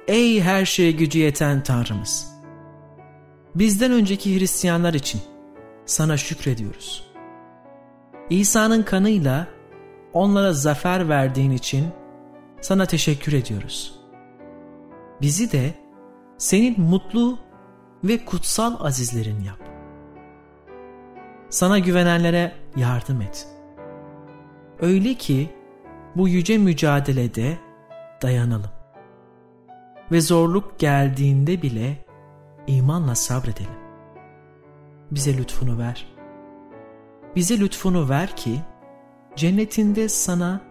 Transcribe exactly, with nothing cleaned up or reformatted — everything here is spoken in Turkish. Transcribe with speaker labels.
Speaker 1: ey her şeye gücü yeten Tanrımız! Bizden önceki Hristiyanlar için sana şükrediyoruz. İsa'nın kanıyla onlara zafer verdiğin için sana teşekkür ediyoruz. Bizi de senin mutlu ve kutsal azizlerin yap. Sana güvenenlere yardım et. Öyle ki bu yüce mücadelede dayanalım. Ve zorluk geldiğinde bile imanla sabredelim. Bize lütfunu ver. Bize lütfunu ver ki cennetinde sana